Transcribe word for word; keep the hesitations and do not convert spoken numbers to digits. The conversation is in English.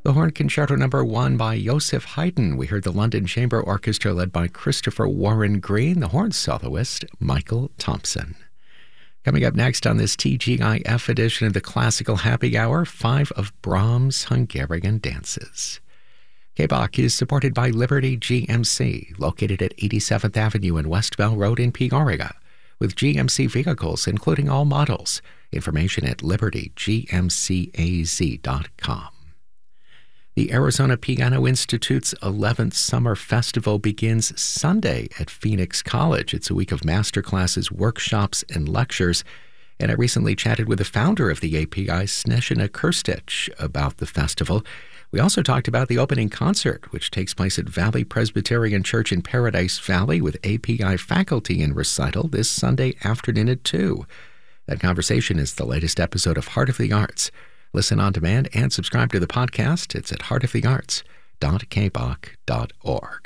The Horn Concerto Number One by Joseph Haydn. We heard the London Chamber Orchestra led by Christopher Warren Green, the horn soloist Michael Thompson. Coming up next on this T G I F edition of the Classical Happy Hour, five of Brahms' Hungarian dances. K B O C is supported by Liberty G M C, located at eighty-seventh Avenue and West Bell Road in Peoria, with G M C vehicles including all models. Information at liberty g m c a z dot com. The Arizona Piano Institute's eleventh Summer Festival begins Sunday at Phoenix College. It's a week of masterclasses, workshops, and lectures. And I recently chatted with the founder of the A P I, Snezhina Krstić, about the festival. We also talked about the opening concert, which takes place at Valley Presbyterian Church in Paradise Valley with A P I faculty in recital this Sunday afternoon at two. That conversation is the latest episode of Heart of the Arts. Listen on demand and subscribe to the podcast. It's at heart of the arts dot k b o c dot org.